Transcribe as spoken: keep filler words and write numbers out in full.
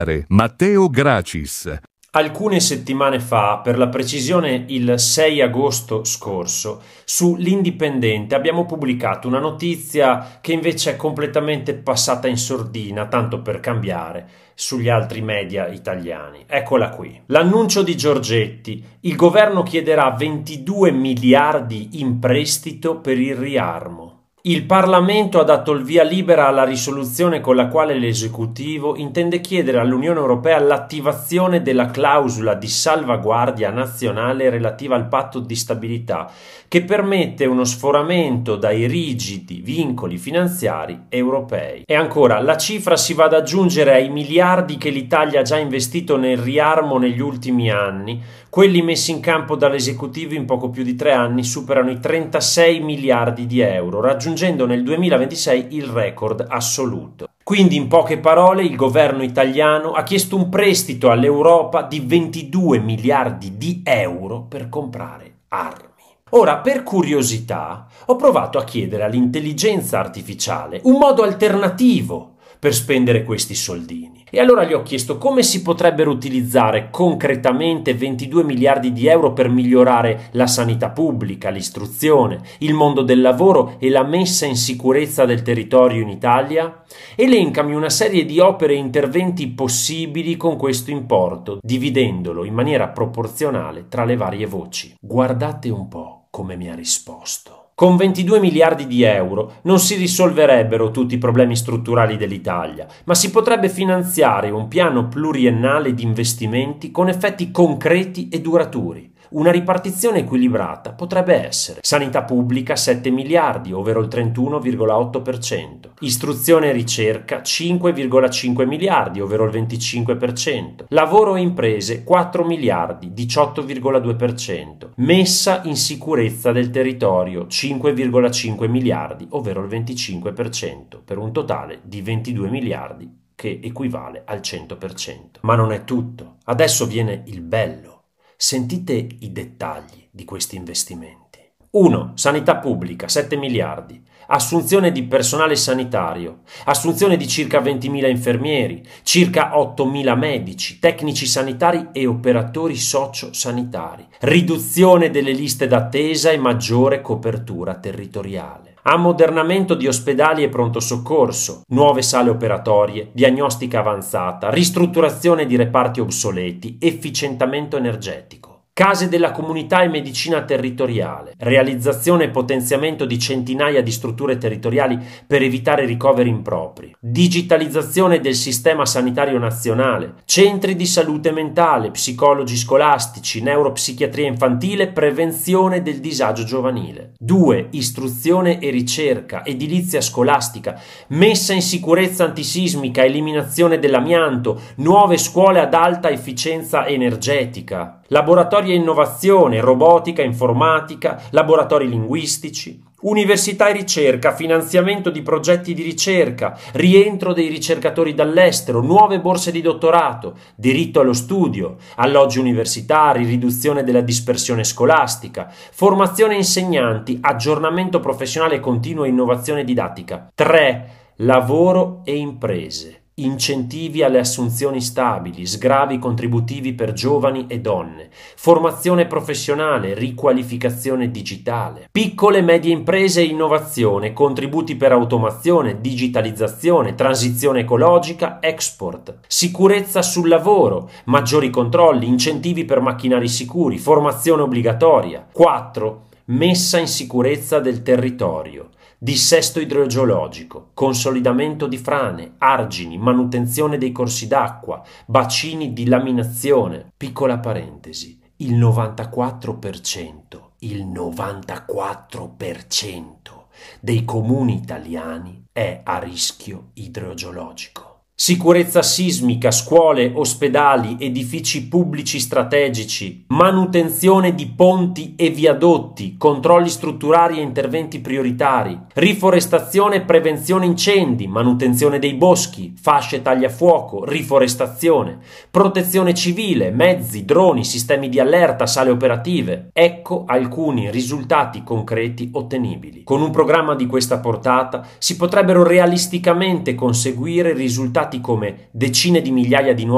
Matteo Gracis. Alcune settimane fa, per la precisione il sei agosto scorso, su L'Indipendente abbiamo pubblicato una notizia che invece è completamente passata in sordina, tanto per cambiare, sugli altri media italiani. Eccola qui. L'annuncio di Giorgetti: il governo chiederà ventidue miliardi in prestito per il riarmo. Il Parlamento ha dato il via libera alla risoluzione con la quale l'esecutivo intende chiedere all'Unione Europea l'attivazione della clausola di salvaguardia nazionale relativa al patto di stabilità, che permette uno sforamento dai rigidi vincoli finanziari europei. E ancora, la cifra si va ad aggiungere ai miliardi che l'Italia ha già investito nel riarmo negli ultimi anni. Quelli messi in campo dall'esecutivo in poco più di tre anni superano i trentasei miliardi di euro, raggiungendo nel duemilaventisei il record assoluto. Quindi, in poche parole, il governo italiano ha chiesto un prestito all'Europa di ventidue miliardi di euro per comprare armi. Ora, per curiosità, ho provato a chiedere all'intelligenza artificiale un modo alternativo per spendere questi soldini. E allora gli ho chiesto come si potrebbero utilizzare concretamente ventidue miliardi di euro per migliorare la sanità pubblica, l'istruzione, il mondo del lavoro e la messa in sicurezza del territorio in Italia. Elencami una serie di opere e interventi possibili con questo importo, dividendolo in maniera proporzionale tra le varie voci. Guardate un po' come mi ha risposto. Con ventidue miliardi di euro non si risolverebbero tutti i problemi strutturali dell'Italia, ma si potrebbe finanziare un piano pluriennale di investimenti con effetti concreti e duraturi. Una ripartizione equilibrata potrebbe essere: sanità pubblica sette miliardi, ovvero il trentuno virgola otto per cento, istruzione e ricerca cinque virgola cinque miliardi, ovvero il venticinque per cento, lavoro e imprese quattro miliardi, diciotto virgola due per cento, messa in sicurezza del territorio cinque virgola cinque miliardi, ovvero il venticinque per cento, per un totale di ventidue miliardi, che equivale al cento per cento. Ma non è tutto. Adesso viene il bello. Sentite i dettagli di questi investimenti. uno. Sanità pubblica, sette miliardi. Assunzione di personale sanitario, assunzione di circa ventimila infermieri, circa ottomila medici, tecnici sanitari e operatori socio-sanitari. Riduzione delle liste d'attesa e maggiore copertura territoriale. Ammodernamento di ospedali e pronto soccorso, nuove sale operatorie, diagnostica avanzata, ristrutturazione di reparti obsoleti, efficientamento energetico. Case della comunità e medicina territoriale, realizzazione e potenziamento di centinaia di strutture territoriali per evitare ricoveri impropri, digitalizzazione del sistema sanitario nazionale, centri di salute mentale, psicologi scolastici, neuropsichiatria infantile, prevenzione del disagio giovanile. due. Istruzione e ricerca, edilizia scolastica, messa in sicurezza antisismica, eliminazione dell'amianto, nuove scuole ad alta efficienza energetica. Laboratori e innovazione, robotica, informatica, laboratori linguistici, università e ricerca, finanziamento di progetti di ricerca, rientro dei ricercatori dall'estero, nuove borse di dottorato, diritto allo studio, alloggi universitari, riduzione della dispersione scolastica, formazione insegnanti, aggiornamento professionale continuo e innovazione didattica. tre. Lavoro e imprese. Incentivi alle assunzioni stabili, sgravi contributivi per giovani e donne, formazione professionale, riqualificazione digitale, piccole e medie imprese e innovazione, contributi per automazione, digitalizzazione, transizione ecologica, export, sicurezza sul lavoro, maggiori controlli, incentivi per macchinari sicuri, formazione obbligatoria. quattro. Messa in sicurezza del territorio. Dissesto idrogeologico, consolidamento di frane, argini, manutenzione dei corsi d'acqua, bacini di laminazione. Piccola parentesi, il novantaquattro per cento, il novantaquattro per cento dei comuni italiani è a rischio idrogeologico. Sicurezza sismica, scuole, ospedali, edifici pubblici strategici, manutenzione di ponti e viadotti, controlli strutturali e interventi prioritari, riforestazione e prevenzione incendi, manutenzione dei boschi, fasce tagliafuoco, riforestazione, protezione civile, mezzi, droni, sistemi di allerta, sale operative. Ecco alcuni risultati concreti ottenibili. Con un programma di questa portata si potrebbero realisticamente conseguire risultati come decine di migliaia di nuovi